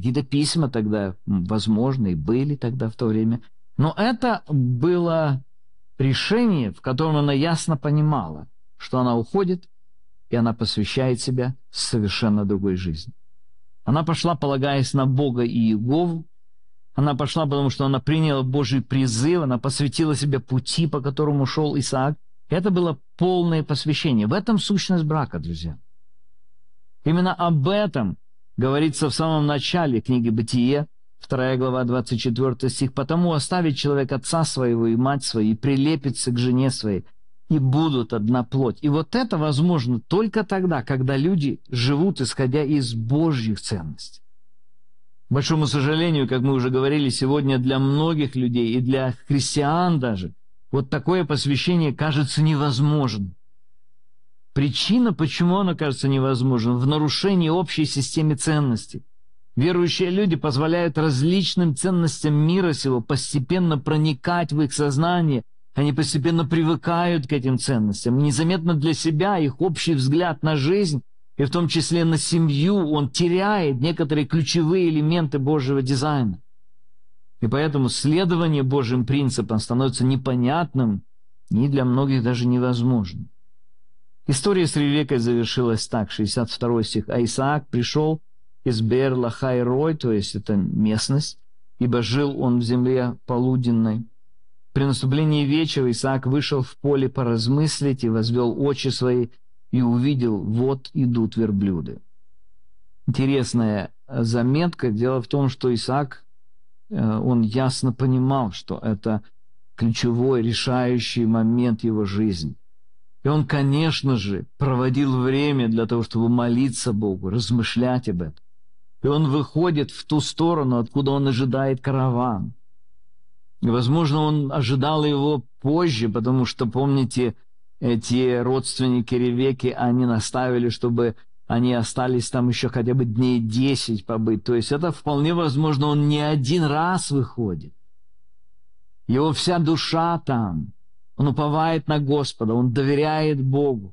Какие-то письма тогда, возможно, и были тогда в то время. Но это было решение, в котором она ясно понимала, что она уходит, и она посвящает себя совершенно другой жизни. Она пошла, полагаясь на Бога и Иегову. Она пошла, потому что она приняла Божий призыв, она посвятила себя пути, по которому шел Исаак. Это было полное посвящение. В этом сущность брака, друзья. Именно об этом говорится в самом начале книги «Бытие», 2 глава, 24 стих. «Потому оставит человек отца своего и мать свою, и прилепится к жене своей, и будут одна плоть». И вот это возможно только тогда, когда люди живут, исходя из Божьих ценностей. К большому сожалению, как мы уже говорили сегодня, для многих людей и для христиан даже, вот такое посвящение кажется невозможным. Причина, почему оно кажется невозможным, в нарушении общей системы ценностей. Верующие люди позволяют различным ценностям мира сего постепенно проникать в их сознание, они постепенно привыкают к этим ценностям. Незаметно для себя их общий взгляд на жизнь, и в том числе на семью, он теряет некоторые ключевые элементы Божьего дизайна. И поэтому следование Божьим принципам становится непонятным и для многих даже невозможным. История с Ревеккой завершилась так, 62 стих. «А Исаак пришел из Беэр-Лахай-Рой», то есть это местность, «ибо жил он в земле полуденной. При наступлении вечера Исаак вышел в поле поразмыслить и возвел очи свои, и увидел, вот идут верблюды». Интересная заметка. Дело в том, что Исаак, он ясно понимал, что это ключевой, решающий момент его жизни. И он, конечно же, проводил время для того, чтобы молиться Богу, размышлять об этом. И он выходит в ту сторону, откуда он ожидает караван. И, возможно, он ожидал его позже, потому что, помните, эти родственники Ревекки, они наставили, чтобы они остались там еще хотя бы дней 10 побыть. То есть это вполне возможно, он не один раз выходит. Его вся душа там. Он уповает на Господа, он доверяет Богу.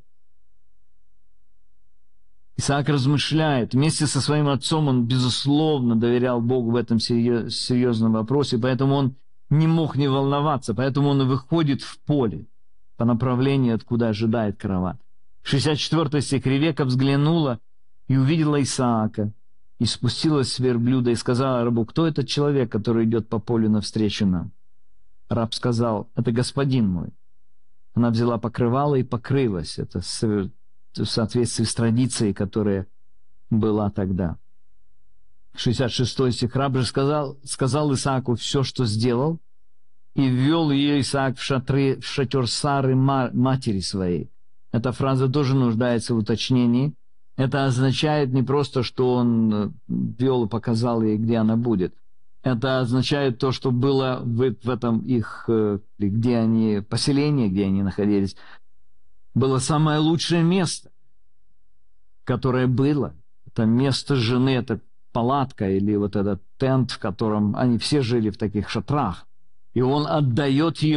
Исаак размышляет. Вместе со своим отцом он, безусловно, доверял Богу в этом серьезном вопросе, поэтому он не мог не волноваться, поэтому он и выходит в поле по направлению, откуда ожидает караван. 64 стих. «Ревекка взглянула и увидела Исаака, и спустилась с верблюда, и сказала рабу: кто этот человек, который идет по полю навстречу нам? Раб сказал: это господин мой. Она взяла покрывало и покрылась. Это в соответствии с традицией, которая была тогда. 66 стих. Раб же сказал Исааку все, что сделал, и ввел ее Исаак в шатер Сары, матери своей. Эта фраза тоже нуждается в уточнении. Это означает не просто, что он ввел и показал ей, где она будет. Это означает то, что было в этом их, где они, поселении, где они находились, было самое лучшее место, которое было. Это место жены, это палатка или вот этот тент, в котором они все жили в таких шатрах. И он отдает ей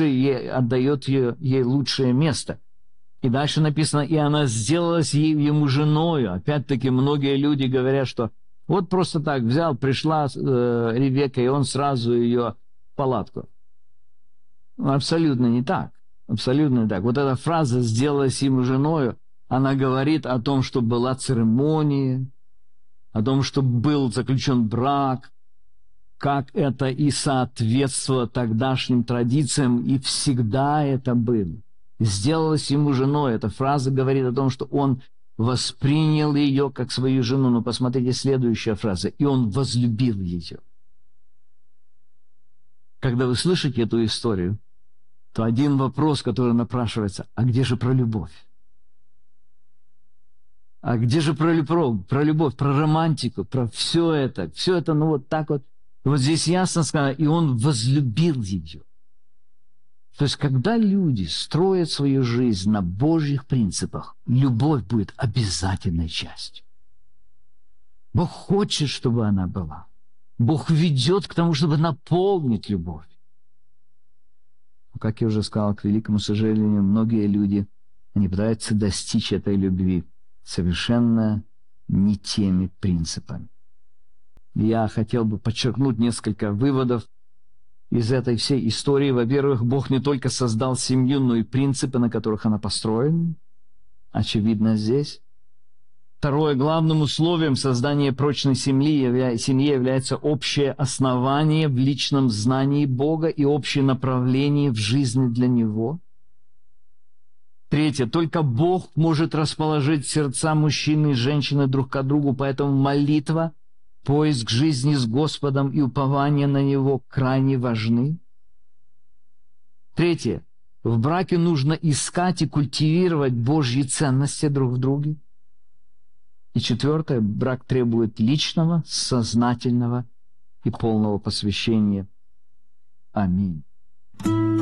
лучшее место. И дальше написано: и она сделалась ему женою. Опять-таки многие люди говорят, что вот просто так взял, пришла Ревекка, и он сразу ее в палатку. Абсолютно не так. Абсолютно не так. Вот эта фраза «сделалась ему женою», она говорит о том, что была церемония, о том, что был заключен брак, как это и соответствовало тогдашним традициям, и всегда это было. «Сделалась ему женой». Эта фраза говорит о том, что он воспринял ее как свою жену. Но посмотрите, следующая фраза: «и он возлюбил ее». Когда вы слышите эту историю, то один вопрос, который напрашивается: а где же про любовь? А где же про любовь, про романтику, про все это, ну вот так вот. И вот здесь ясно сказано: и он возлюбил ее. То есть, когда люди строят свою жизнь на Божьих принципах, любовь будет обязательной частью. Бог хочет, чтобы она была. Бог ведет к тому, чтобы наполнить любовь. Но, как я уже сказал, к великому сожалению, многие люди, они пытаются достичь этой любви совершенно не теми принципами. Я хотел бы подчеркнуть несколько выводов из этой всей истории. Во-первых, Бог не только создал семью, но и принципы, на которых она построена. Очевидно здесь. Второе, главным условием создания прочной семьи является общее основание в личном знании Бога и общее направление в жизни для Него. Третье, только Бог может расположить сердца мужчины и женщины друг к другу, поэтому молитва, поиск жизни с Господом и упование на Него крайне важны. Третье, в браке нужно искать и культивировать Божьи ценности друг в друге. И четвертое, брак требует личного, сознательного и полного посвящения. Аминь.